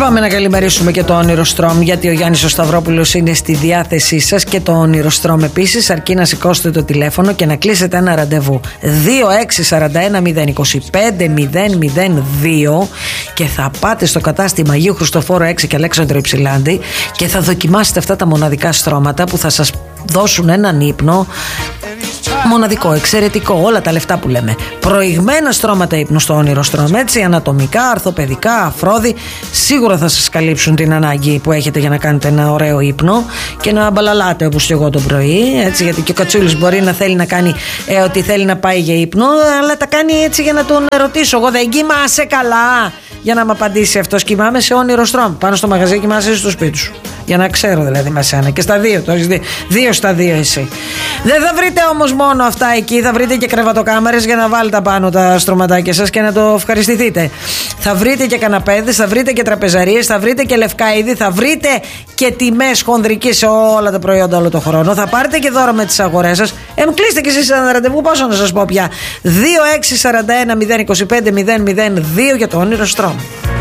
πάμε να καλημερίσουμε και το Όνειρο Στρομ, γιατί ο Γιάννης ο Σταυρόπουλος είναι στη διάθεσή σας και το Όνειρο Στρομ επίσης, αρκεί να σηκώσετε το τηλέφωνο και να κλείσετε ένα ραντεβού 2641-025-002 και θα πάτε στο κατάστημα Αγίου Χριστοφόρου 6 και Αλέξανδρο Υψηλάντη και θα δοκιμάσετε αυτά τα μοναδικά στρώματα που θα σας δώσουν έναν ύπνο μοναδικό, εξαιρετικό, όλα τα λεφτά που λέμε. Προηγμένα στρώματα ύπνου στο Όνειρο Στρομ, έτσι, ανατομικά, αρθοπαιδικά, αφρόδι, σίγουρα θα σας καλύψουν την ανάγκη που έχετε για να κάνετε ένα ωραίο ύπνο και να μπαλαλάτε όπως και εγώ το πρωί, έτσι, γιατί και ο Κατσούλης μπορεί να θέλει να κάνει ότι θέλει να πάει για ύπνο, αλλά τα κάνει έτσι για να τον ρωτήσω εγώ, δεν κοιμάσαι καλά? Για να μου απαντήσει αυτός, κοιμάμαι σε Όνειρο Στρομ, πάνω στο μαγαζί, κοιμάσαι στο σπίτι σου. Για να ξέρω δηλαδή με σένα. Και στα δύο, το έχεις δει. 2 στα 2 εσύ. Δεν θα βρείτε όμως μόνο αυτά εκεί. Θα βρείτε και κρεβατοκάμαρες για να βάλετε πάνω τα στρωματάκια σας και να το ευχαριστηθείτε. Θα βρείτε και καναπέδες, θα βρείτε και τραπεζαρίες, θα βρείτε και λευκά είδη, θα βρείτε και τιμές χονδρικές σε όλα τα προϊόντα όλο το χρόνο. Θα πάρετε και δώρο με τις αγορές σας. Κλείστε και εσείς ένα ραντεβού, πόσο να σας πω πια. 2641 025 002 για το Όνειρο Στρομ.